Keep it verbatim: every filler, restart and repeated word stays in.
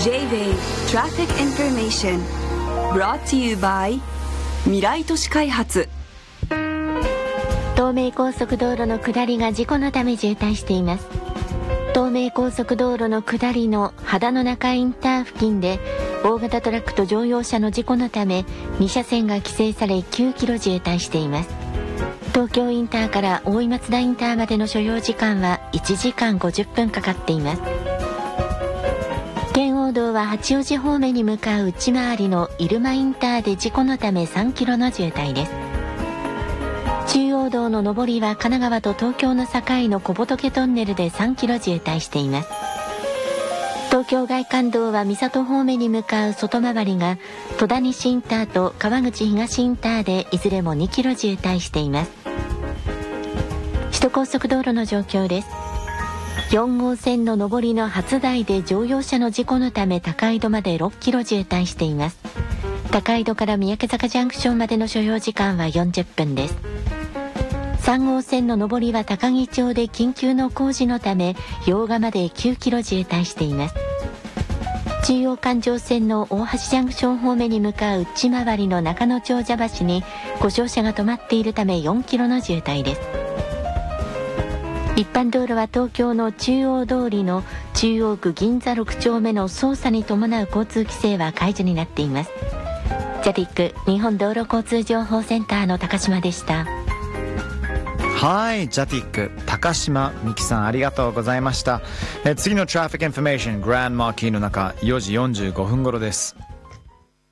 J-Way Traffic Information Brought to you by 未来都市開発。 東名高速道路の下りが事故のため渋滞しています。東名高速道路の下りの秦野中インター付近で大型トラックと乗用車の事故のために車線が規制されきゅうキロ渋滞しています。東京インターから大井松田インターまでの所要時間はいちじかんごじゅっぷんかかっています。圏央道は八王子方面に向かう内回りの入間インターで事故のためさんキロの渋滞です。中央道の上りは神奈川と東京の境の小仏トンネルでさんキロ渋滞しています。東京外環道は三郷方面に向かう外回りが戸田西インターと川口東インターでいずれもにキロ渋滞しています。首都高速道路の状況です。よん号線の上りの初台で乗用車の事故のため高井戸までろっキロ渋滞しています。高井戸から三宅坂ジャンクションまでの所要時間はよんじゅっぷんです。さん号線の上りは高木町で緊急の工事のため用賀まできゅうキロ渋滞しています。中央環状線の大橋ジャンクション方面に向かう内回りの中野長者橋に故障車が止まっているためよんキロの渋滞です。一般道路は東京の中央通りの中央区銀座ろく丁目の捜査に伴う交通規制は解除になっています。ジャティック日本道路交通情報センターの高島でした。 はい、ジャティック高島美希さんありがとうございました。え次のトラフィックインフォメーショングランドマーキーの中よじよんじゅうごふん頃です。